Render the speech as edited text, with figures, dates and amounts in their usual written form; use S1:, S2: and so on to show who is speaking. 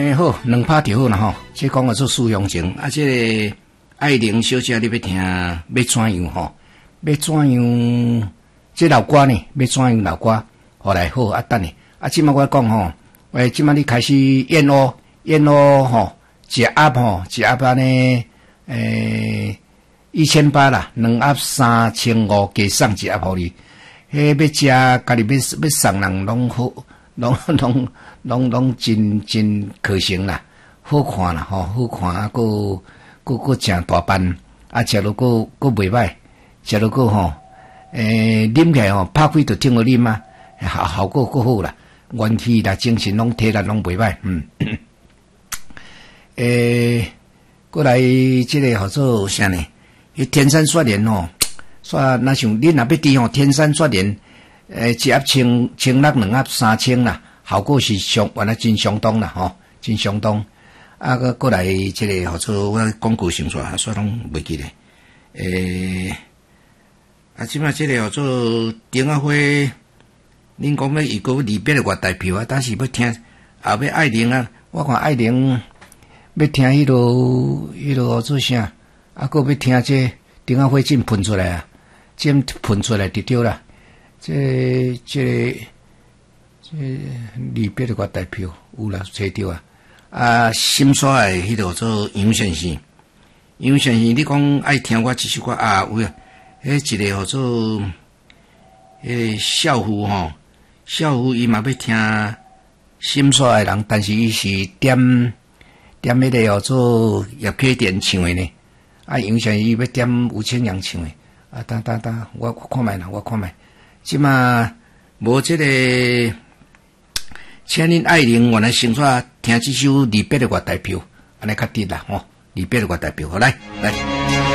S1: 好，两拍就好啦吼。即讲个做苏阳情，啊，即个爱玲小姐，你要听要怎样吼？要怎样？即老歌呢？要怎样老歌？后来好啊，等呢。啊，即摆我讲吼，喂，即摆你开始燕窝吼，一盒吼，一盒安尼，1800啦，2盒3500，加送一盒互你。迄要食，家己要送人拢好，拢真可行啦，好看啦吼，好看啊，个真大班，啊，食落个袂歹，食落个吼，啉起来吼，拍开就听好啉啊，效果够好啦，元气啦，精神拢体力拢袂歹，过来即个号做啥呢？迄天山雪莲吼。煞那像恁若要滴吼，天山雪莲，一盒1600，2盒3000啦，效果是原来真相当啦吼，真相当。啊，过来即个号做我广告上煞，煞拢袂记咧。即摆即个号做丁阿花，恁讲要伊个离别的外代票啊，但是要听后尾爱玲啊，我看爱玲要听迄落号做啥，啊，个要听这丁阿花真喷出来啊。真喷出来就对啦，这离别的个代表有啦，找到啊！啊，心沙诶，迄个做杨先生，你讲爱听我一首歌啊，有啊，迄一个叫做少妇吼，少妇伊嘛要听心沙诶人，但是伊是点迄个叫做叶启田唱诶呢，啊，杨先生伊要点吴清阳唱诶。啊，等，我看卖啦，即马无即个，请恁爱玲原来先煞听即首离别的我代表，安尼较滴啦吼，离别的我代表，好来。